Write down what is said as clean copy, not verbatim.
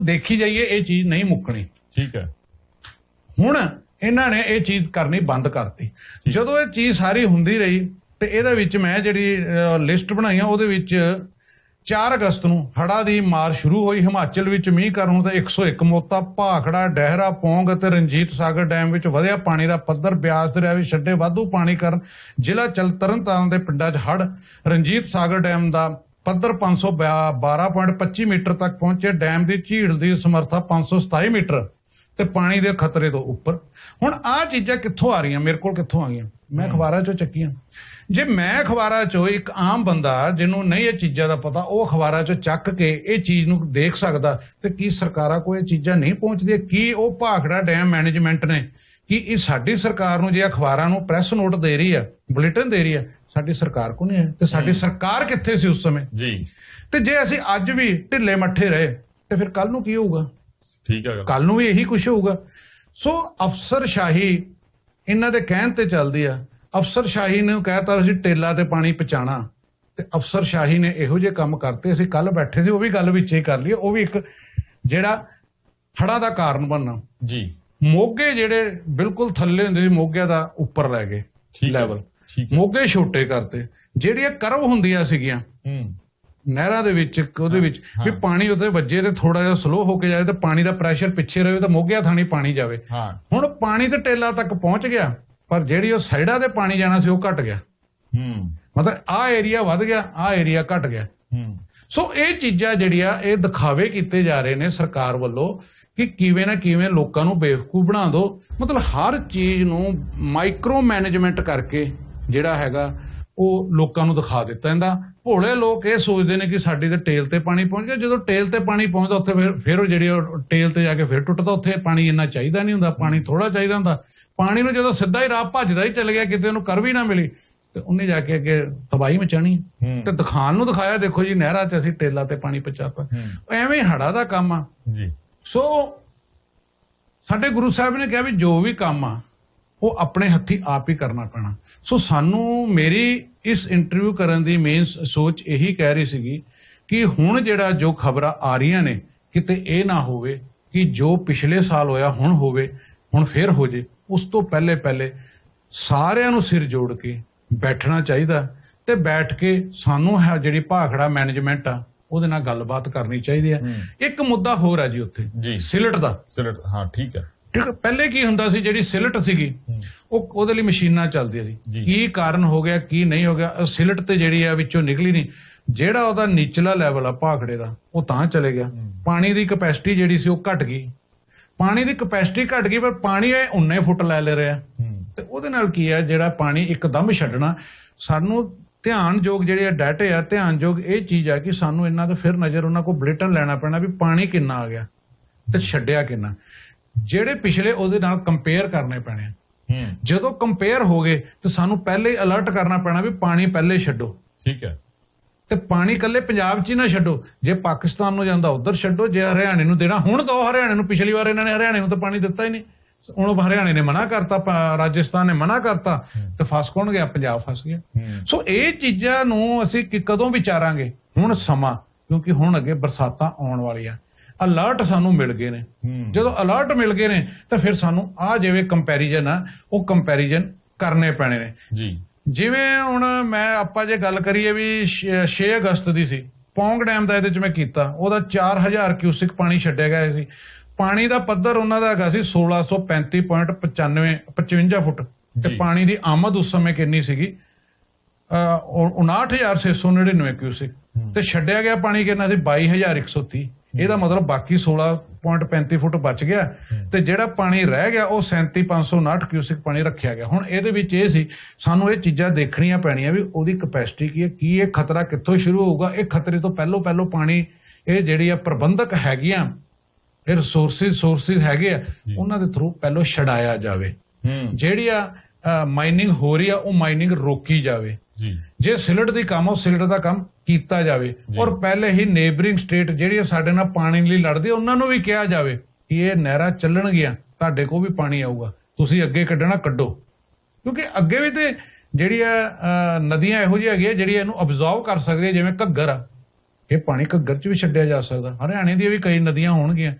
ਦੇਖੀ ਜਾਈਏ ਇਹ ਚੀਜ਼ ਨਹੀਂ ਮੁੱਕਣੀ। ਠੀਕ ਹੈ। ਹੁਣ ਇਹਨਾਂ ਨੇ ਇਹ ਚੀਜ਼ ਕਰਨੀ ਬੰਦ ਕਰਤੀ। ਜਦੋਂ ਇਹ ਚੀਜ਼ ਸਾਰੀ ਹੁੰਦੀ ਰਹੀ ਤੇ ਇਹਦੇ ਵਿੱਚ ਮੈਂ ਜਿਹੜੀ ਲਿਸਟ ਬਣਾਈ ਆ ਉਹਦੇ ਵਿੱਚ 4 ਅਗਸਤ ਨੂੰ ਹੜ੍ਹਾਂ ਦੀ ਮਾਰ ਸ਼ੁਰੂ ਹੋਈ। ਹਿਮਾਚਲ ਵਿੱਚ ਮੀਂਹ ਕਾਰਨ ਤਾਂ 101 ਮੌਤਾਂ, ਭਾਖੜਾ, ਡਹਿਰਾ, ਪੌਂਗ ਅਤੇ ਰਣਜੀਤ ਸਾਗਰ ਡੈਮ ਵਿੱਚ ਵਧਿਆ ਪਾਣੀ ਦਾ ਪੱਧਰ, ਬਿਆਸ ਦਰਿਆ ਵਿੱਚ ਛੱਡੇ ਵਾਧੂ ਪਾਣੀ ਕਾਰਨ ਜ਼ਿਲ੍ਹਾ ਤਰਨਤਾਰਨ ਦੇ ਪਿੰਡਾਂ 'ਚ ਹੜ੍ਹ। ਰਣਜੀਤ ਸਾਗਰ ਡੈਮ ਦਾ ਪੱਧਰ 512.25 ਮੀਟਰ ਤੱਕ ਪਹੁੰਚੇ। ਡੈਮ ਦੀ ਝੀਲ ਦੀ ਸਮਰੱਥਾ 527 ਮੀਟਰ ਤੇ ਪਾਣੀ ਦੇ ਖਤਰੇ ਤੋਂ ਉੱਪਰ। ਹੁਣ ਆਹ ਚੀਜ਼ਾਂ ਕਿੱਥੋਂ ਆ ਰਹੀਆਂ, ਮੇਰੇ ਕੋਲ ਕਿੱਥੋਂ ਆ ਗਈਆਂ? ਮੈਂ ਅਖਬਾਰਾਂ 'ਚੋਂ ਚੱਕੀਆਂ। ਜੇ ਮੈਂ ਅਖਬਾਰਾਂ 'ਚੋਂ, ਇੱਕ ਆਮ ਬੰਦਾ ਜਿਹਨੂੰ ਨਹੀਂ ਇਹ ਚੀਜ਼ਾਂ ਦਾ ਪਤਾ, ਉਹ ਅਖਬਾਰਾਂ 'ਚੋਂ ਚੱਕ ਕੇ ਇਹ ਚੀਜ਼ ਨੂੰ ਦੇਖ ਸਕਦਾ, ਤੇ ਕੀ ਸਰਕਾਰਾਂ ਕੋਲ ਇਹ ਚੀਜ਼ਾਂ ਨਹੀਂ ਪਹੁੰਚਦੀਆਂ? ਕੀ ਉਹ ਭਾਖੜਾ ਡੈਮ ਮੈਨੇਜਮੈਂਟ ਨੇ, ਕੀ ਇਹ ਸਾਡੀ ਸਰਕਾਰ ਨੂੰ ਜੇ ਅਖਬਾਰਾਂ ਨੂੰ ਪ੍ਰੈਸ ਨੋਟ ਦੇ ਰਹੀ ਆ, ਬੁਲੇਟਿਨ ਦੇ ਰਹੀ ਆ, ਸਾਡੀ ਸਰਕਾਰ ਕੋ ਨਹੀਂ ਹੈ? ਤੇ ਸਾਡੀ ਸਰਕਾਰ ਕਿੱਥੇ ਸੀ ਉਸ ਸਮੇਂ ਜੀ? ਤੇ ਜੇ ਅਸੀਂ ਅੱਜ ਵੀ ਢਿੱਲੇ ਮੱਠੇ ਰਹੇ ਤੇ ਫਿਰ ਕੱਲ ਨੂੰ ਕੀ ਹੋਊਗਾ? ਠੀਕ ਹੈ, ਕੱਲ ਨੂੰ ਵੀ ਇਹੀ ਕੁਝ ਹੋਊਗਾ। ਸੋ ਅਫਸਰਸ਼ਾਹੀ ਇਹਨਾਂ ਦੇ ਕਹਿਣ ਤੇ ਚੱਲਦੀ ਆ। ਅਫਸਰਸ਼ਾਹੀ ਨੇ ਕਹਿਤਾ ਅਸੀਂ ਟੇਲਾ ਤੇ ਪਾਣੀ ਪਹੁੰਚਾਣਾ, ਤੇ ਅਫਸਰਸ਼ਾਹੀ ਨੇ ਇਹੋ ਜਿਹੇ ਕੰਮ ਕਰਤੇ। ਅਸੀਂ ਕੱਲ ਬੈਠੇ ਸੀ, ਉਹ ਵੀ ਗੱਲ ਵਿੱਚ ਹੀ ਕਰ ਲਈ, ਉਹ ਵੀ ਇੱਕ ਜਿਹੜਾ ਹੜ੍ਹਾਂ ਦਾ ਕਾਰਨ ਬਣਨਾ ਜੀ। ਮੋਗੇ ਜਿਹੜੇ ਬਿਲਕੁਲ ਥੱਲੇ ਹੁੰਦੇ ਸੀ, ਮੋਗਿਆਂ ਦਾ ਉੱਪਰ ਲੈ ਗਏ ਲੈਵਲ, ਮੋਗੇ ਛੋਟੇ ਕਰਤੇ। ਜਿਹੜੀਆਂ ਕਰਵ ਹੁੰਦੀਆਂ ਸੀਗੀਆਂ ਨਹਿਰਾਂ ਦੇ ਵਿੱਚ, ਉਹਦੇ ਵਿੱਚ ਵੀ ਪਾਣੀ ਉੱਤੇ ਵੱਜੇ ਤੇ ਥੋੜਾ ਜਿਹਾ ਸਲੋ ਹੋ ਕੇ ਜਾਵੇ ਤੇ ਪਾਣੀ ਦਾ ਪ੍ਰੈਸ਼ਰ ਪਿੱਛੇ ਰਹੇ ਤਾਂ ਮੋਗਿਆਂ ਥਾਣੀ ਪਾਣੀ ਜਾਵੇ। ਹੁਣ ਪਾਣੀ ਤੇ ਟੇਲਾ ਤੱਕ ਪਹੁੰਚ ਗਿਆ, ਪਰ ਜਿਹੜੀ ਉਹ ਸਾਈਡਾਂ ਤੇ ਪਾਣੀ ਜਾਣਾ ਸੀ ਉਹ ਘਟ ਗਿਆ। ਮਤਲਬ ਆਹ ਏਰੀਆ ਵੱਧ ਗਿਆ, ਆਹ ਏਰੀਆ ਘਟ ਗਿਆ। ਸੋ ਇਹ ਚੀਜ਼ਾਂ ਜਿਹੜੀਆਂ ਇਹ ਦਿਖਾਵੇ ਕੀਤੇ ਜਾ ਰਹੇ ਨੇ ਸਰਕਾਰ ਵੱਲੋਂ ਕਿ ਕਿਵੇਂ ਨਾ ਕਿਵੇਂ ਲੋਕਾਂ ਨੂੰ ਬੇਵਕੂਫ ਬਣਾ ਦੋ। ਮਤਲਬ ਹਰ ਚੀਜ਼ ਨੂੰ ਮਾਈਕਰੋ ਮੈਨੇਜਮੈਂਟ ਕਰਕੇ ਜਿਹੜਾ ਹੈਗਾ ਉਹ ਲੋਕਾਂ ਨੂੰ ਦਿਖਾ ਦਿੱਤਾ ਜਾਂਦਾ। ਭੋਲੇ ਲੋਕ ਇਹ ਸੋਚਦੇ ਨੇ ਕਿ ਸਾਡੀ ਤੇ ਟੇਲ ਤੇ ਪਾਣੀ ਪਹੁੰਚ ਗਿਆ। ਜਦੋਂ ਟੇਲ ਤੇ ਪਾਣੀ ਪਹੁੰਚਦਾ ਉੱਥੇ ਫਿਰ ਉਹ ਜਿਹੜੀ ਟੇਲ ਤੇ ਜਾ ਕੇ ਫਿਰ ਟੁੱਟਦਾ। ਉੱਥੇ ਪਾਣੀ ਇੰਨਾ ਚਾਹੀਦਾ ਨਹੀਂ ਹੁੰਦਾ, ਪਾਣੀ ਥੋੜਾ ਚਾਹੀਦਾ ਹੁੰਦਾ। ਪਾਣੀ ਨੂੰ ਜਦੋਂ ਸਿੱਧਾ ਹੀ ਰਾਹ ਭੱਜਦਾ ਹੀ ਚੱਲ ਗਿਆ, ਕਿਤੇ ਉਹਨੂੰ ਕਰ ਵੀ ਨਾ ਮਿਲੀ ਤੇ ਉਹਨੇ ਜਾ ਕੇ ਅੱਗੇ ਤਬਾਹੀ ਮਚਾਣੀ। ਤੇ ਦਿਖਾਣ ਨੂੰ ਦਿਖਾਇਆ, ਦੇਖੋ ਜੀ ਨਹਿਰਾਂ 'ਚ ਅਸੀਂ ਟੇਲਾਂ ਤੇ ਪਾਣੀ ਪਹੁੰਚਾਤਾ। ਐਵੇਂ ਹੜ੍ਹਾਂ ਦਾ ਕੰਮ ਆ ਜੀ। ਸੋ ਸਾਡੇ ਗੁਰੂ ਸਾਹਿਬ ਨੇ ਕਿਹਾ ਵੀ ਜੋ ਵੀ ਕੰਮ ਆ ਉਹ ਆਪਣੇ ਹੱਥੀਂ ਆਪ ਹੀ ਕਰਨਾ ਪੈਣਾ। ਸੋ ਸਾਨੂੰ, ਮੇਰੀ ਇਸ ਇੰਟਰਵਿਊ ਕਰਨ ਦੀ ਮੇਨ ਸੋਚ ਇਹੀ ਕਹਿ ਰਹੀ ਸੀਗੀ ਕਿ ਹੁਣ ਜਿਹੜਾ ਜੋ ਖਬਰਾਂ ਆ ਰਹੀਆਂ ਨੇ, ਕਿਤੇ ਇਹ ਨਾ ਹੋਵੇ ਕਿ ਜੋ ਪਿਛਲੇ ਸਾਲ ਹੋਇਆ ਹੁਣ ਹੋਵੇ, ਹੁਣ ਫੇਰ ਹੋ ਜੇ। ਉਸ ਤੋਂ ਪਹਿਲੇ ਸਾਰਿਆਂ ਨੂੰ ਸਿਰ ਜੋੜ ਕੇ ਬੈਠਣਾ ਚਾਹੀਦਾ ਤੇ ਬੈਠ ਕੇ ਸਾਨੂੰ ਜਿਹੜੀ ਭਾਖੜਾ ਮੈਨੇਜਮੈਂਟ ਆ ਉਹਦੇ ਨਾਲ ਗੱਲਬਾਤ ਕਰਨੀ ਚਾਹੀਦੀ ਹੈ। ਇੱਕ ਮੁੱਦਾ ਹੋਰ ਆ ਜੀ ਉੱਥੇ, ਸਿਲਟ ਦਾ। ਹਾਂ, ਠੀਕ ਹੈ। ਪਹਿਲੇ ਕੀ ਹੁੰਦਾ ਸੀ, ਜਿਹੜੀ ਸਿਲਟ ਸੀਗੀ ਉਹਦੇ ਲਈ ਮਸ਼ੀਨਾਂ ਚੱਲਦੀਆਂ ਸੀ। ਕੀ ਕਾਰਨ ਹੋ ਗਿਆ, ਕੀ ਨਹੀਂ ਹੋ ਗਿਆ, ਸਿਲਟ ਤੇ ਜਿਹੜੀ ਆ ਵਿੱਚੋਂ ਨਿਕਲੀ ਨਹੀਂ। ਜਿਹੜਾ ਉਹਦਾ ਨੀਚਲਾ ਲੈਵਲ ਆ ਭਾਖੜੇ ਦਾ ਉਹ ਤਾਂ ਚਲੇ ਗਿਆ। ਪਾਣੀ ਦੀ ਕਪੈਸਿਟੀ ਜਿਹੜੀ ਸੀ ਉਹ ਘਟ ਗਈ। ਪਾਣੀ ਦੀ ਕਪੈਸਿਟੀ ਘਟ ਗਈ, ਪਰ ਪਾਣੀ ਇਹ 19 ਫੁੱਟ ਲੈ ਰਿਹਾ ਤੇ ਉਹਦੇ ਨਾਲ ਕੀ ਹੈ, ਜਿਹੜਾ ਪਾਣੀ ਇੱਕਦਮ ਛੱਡਣਾ। ਸਾਨੂੰ ਧਿਆਨਯੋਗ ਜਿਹੜੇ ਡਾਟੇ ਆ, ਧਿਆਨਯੋਗ ਇਹ ਚੀਜ਼ ਆ ਕਿ ਸਾਨੂੰ ਇਹਨਾਂ ਤੇ ਫਿਰ ਨਜ਼ਰ, ਉਹਨਾਂ ਕੋਲ ਬੁਲੇਟਿਨ ਲੈਣਾ ਪੈਣਾ ਵੀ ਪਾਣੀ ਕਿੰਨਾ ਆ ਗਿਆ ਤੇ ਛੱਡਿਆ ਕਿੰਨਾ। ਜਿਹੜੇ ਪਿਛਲੇ ਉਹਦੇ ਨਾਲ ਕੰਪੇਅਰ ਕਰਨੇ ਪੈਣੇ। ਜਦੋਂ ਕੰਪੇਅਰ ਹੋ ਗਏ ਤੇ ਸਾਨੂੰ ਪਹਿਲੇ ਅਲਰਟ ਕਰਨਾ ਪੈਣਾ ਵੀ ਪਾਣੀ ਪਹਿਲੇ ਛੱਡੋ। ਠੀਕ ਹੈ। ਤੇ ਪਾਣੀ ਇਕੱਲੇ ਪੰਜਾਬ 'ਚ ਹੀ ਨਾ ਛੱਡੋ, ਜੇ ਪਾਕਿਸਤਾਨ ਨੂੰ ਜਾਂਦਾ ਉਧਰ ਛੱਡੋ, ਜੇ ਹਰਿਆਣੇ ਨੂੰ ਦੇਣਾ ਹੁਣ ਤਾਂ ਹਰਿਆਣੇ ਨੂੰ, ਪਿਛਲੀ ਵਾਰ ਇਹਨਾਂ ਨੇ ਹਰਿਆਣੇ ਨੂੰ ਤਾਂ ਪਾਣੀ ਦਿੱਤਾ ਹੀ ਨਹੀਂ। ਹੁਣ ਹਰਿਆਣੇ ਨੇ ਮਨਾ ਕਰਤਾ, ਰਾਜਸਥਾਨ ਨੇ ਮਨਾ ਕਰਤਾ ਤੇ ਫਸ ਕੌਣ ਗਿਆ? ਪੰਜਾਬ ਫਸ ਗਿਆ। ਸੋ ਇਹ ਚੀਜ਼ਾਂ ਨੂੰ ਅਸੀਂ ਕਦੋਂ ਵਿਚਾਰਾਂਗੇ? ਹੁਣ ਸਮਾਂ, ਕਿਉਂਕਿ ਹੁਣ ਅੱਗੇ ਬਰਸਾਤਾਂ ਆਉਣ ਵਾਲੀਆਂ। ਅਲਰਟ ਸਾਨੂੰ ਮਿਲ ਗਏ ਨੇ। ਜਦੋਂ ਅਲਰਟ ਮਿਲ ਗਏ ਨੇ ਤਾਂ ਫਿਰ ਸਾਨੂੰ ਆਹ ਜਿਵੇਂ ਕੰਪੈਰੀਜ਼ਨ ਆ ਉਹ ਕੰਪੈਰੀਜ਼ਨ ਕਰਨੇ ਪੈਣੇ ਨੇ ਜੀ। ਜਿਵੇਂ ਹੁਣ ਆਪਾਂ ਜੇ ਗੱਲ ਕਰੀਏ ਵੀ 6 ਅਗਸਤ ਦੀ ਸੀ, ਪੌਂਗ ਡੈਮ ਦਾ ਇਹਦੇ 'ਚ ਮੈਂ ਕੀਤਾ, ਉਹਦਾ 4000 ਕਿਊਸਿਕ ਪਾਣੀ ਛੱਡਿਆ ਗਿਆ ਸੀ। ਪਾਣੀ ਦਾ ਪੱਧਰ ਉਹਨਾਂ ਦਾ ਹੈਗਾ ਸੀ 1635.55 ਫੁੱਟ ਤੇ ਪਾਣੀ ਦੀ ਆਮਦ ਉਸ ਸਮੇਂ ਕਿੰਨੀ ਸੀਗੀ? 59,699 ਕਿਊਸਿਕ ਤੇ ਛੱਡਿਆ ਗਿਆ ਪਾਣੀ ਕਿੰਨਾ ਸੀ? 22,130। ਇਹਦਾ ਮਤਲਬ ਬਾਕੀ 16.35 ਫੁੱਟ ਬਚ ਗਿਆ ਤੇ ਜਿਹੜਾ ਪਾਣੀ ਰਹਿ ਗਿਆ ਉਹ 37,559 ਕਿਊਸਿਕ ਪਾਣੀ ਰੱਖਿਆ ਗਿਆ। ਹੁਣ ਇਹਦੇ ਵਿੱਚ ਇਹ ਸੀ, ਸਾਨੂੰ ਇਹ ਚੀਜ਼ਾਂ ਦੇਖਣੀਆਂ ਪੈਣੀਆਂ ਵੀ ਉਹਦੀ ਕਪੈਸਿਟੀ ਕੀ ਹੈ, ਕੀ ਇਹ ਖਤਰਾ ਕਿੱਥੋਂ ਸ਼ੁਰੂ ਹੋਊਗਾ। ਇਹ ਖਤਰੇ ਤੋਂ ਪਹਿਲੋਂ ਪਾਣੀ ਇਹ ਜਿਹੜੀ ਆ ਪ੍ਰਬੰਧਕ ਹੈਗੀਆਂ, ਇਹ ਰਿਸੋਰਸਿਸ ਹੈਗੇ ਆ, ਉਹਨਾਂ ਦੇ ਥਰੂ ਪਹਿਲੋਂ ਛਡਾਇਆ ਜਾਵੇ। ਜਿਹੜੀ ਆ ਮਾਈਨਿੰਗ ਹੋ ਰਹੀ ਆ ਉਹ ਮਾਈਨਿੰਗ ਰੋਕੀ ਜਾਵੇ। ਜੇ ਸਿਲਟ ਦੀ ਕੰਮ ਉਹ ਸਿਲਟ ਦਾ ਕੰਮ ਕੀਤਾ ਜਾਵੇ। ਔਰ ਪਹਿਲੇ ਹੀ ਨੇਬਰਿੰਗ ਸਟੇਟ ਜਿਹੜੀ ਸਾਡੇ ਨਾਲ ਪਾਣੀ ਲਈ ਲੜਦੀ ਉਹਨਾਂ ਨੂੰ ਵੀ ਕਿਹਾ ਜਾਵੇ ਕਿ ਇਹ ਨਹਿਰਾਂ ਚੱਲਣਗੀਆਂ, ਤੁਹਾਡੇ ਕੋਲ ਵੀ ਪਾਣੀ ਆਊਗਾ, ਤੁਸੀਂ ਅੱਗੇ ਕੱਢਣਾ ਕੱਢੋ। ਕਿਉਂਕਿ ਅੱਗੇ ਵੀ ਤੇ ਜਿਹੜੀਆਂ ਨਦੀਆਂ ਇਹੋ ਜਿਹੀਆਂ ਹੈਗੀਆਂ ਜਿਹੜੀਆਂ ਇਹਨੂੰ ਅਬਜ਼ਰਵ ਕਰ ਸਕਦੀਆਂ, ਜਿਵੇਂ ਘੱਗਰ ਆ, ਇਹ ਪਾਣੀ ਘੱਗਰ 'ਚ ਵੀ ਛੱਡਿਆ ਜਾ ਸਕਦਾ। ਹਰਿਆਣੇ ਦੀਆਂ ਵੀ ਕਈ ਨਦੀਆਂ ਹੋਣਗੀਆਂ